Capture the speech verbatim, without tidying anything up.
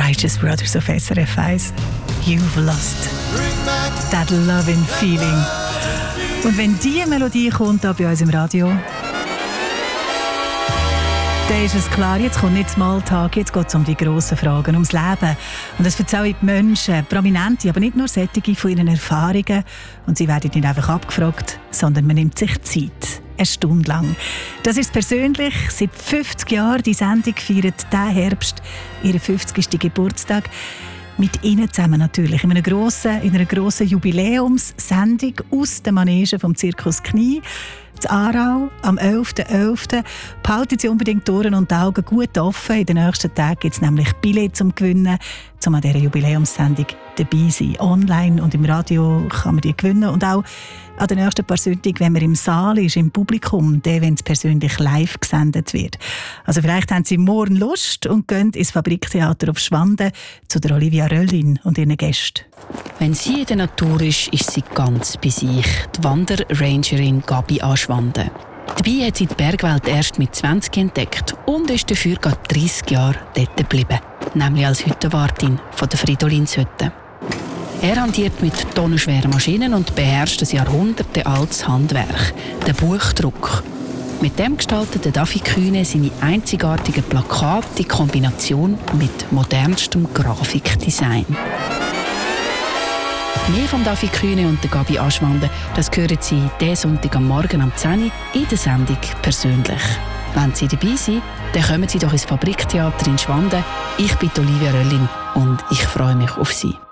Righteous Brothers auf S R F eins. You've lost that loving feeling. Und wenn diese Melodie kommt da bei uns im Radio, dann ist es klar, jetzt kommt nicht das Smalltalk, jetzt geht es um die grossen Fragen, ums Leben. Und das erzählen die Menschen, Prominente, aber nicht nur solche von ihren Erfahrungen. Und sie werden nicht einfach abgefragt, sondern man nimmt sich Zeit. Eine Stunde lang. Das ist persönlich. Seit fünfzig Jahren die Sendung feiert diesen Herbst ihren fünfzigsten Geburtstag. Mit Ihnen zusammen natürlich. In einer grossen, in einer grossen Jubiläumssendung aus der Manege vom Zirkus Knie. In Aarau am elften elften Behalten Sie unbedingt die Ohren und die Augen gut offen. In den nächsten Tagen gibt es nämlich Billett zum Gewinnen, um an dieser Jubiläumssendung dabei zu sein. Online und im Radio kann man die gewinnen. Und auch an der nächsten paar Sonntagen, wenn man im Saal ist, im Publikum, dann, wenn es persönlich live gesendet wird. Also vielleicht haben Sie morgen Lust und gehen ins Fabriktheater auf Schwanden zu der Olivia Röllin und ihren Gästen. Wenn sie in der Natur ist, ist sie ganz bei sich. Die Wanderrangerin Gabi A. Schwanden. Dabei hat sie die Bergwelt erst mit zwanzig entdeckt und ist dafür gerade dreissig Jahre dort geblieben. Nämlich als Hüttenwartin von der Fridolins-Hütte. Er hantiert mit tonnenschweren Maschinen und beherrscht ein jahrhundertealtes Handwerk, den Buchdruck. Mit dem gestaltete Daffy Kühne seine einzigartigen Plakate in Kombination mit modernstem Grafikdesign. Mehr von Daffy Kühne und der Gabi A. Schwanden, das hören Sie diesen Sonntag am Morgen um zehn Uhr in der Sendung persönlich. Wenn Sie dabei sind, dann kommen Sie doch ins Fabriktheater in Schwanden. Ich bin Olivia Röllin und ich freue mich auf Sie.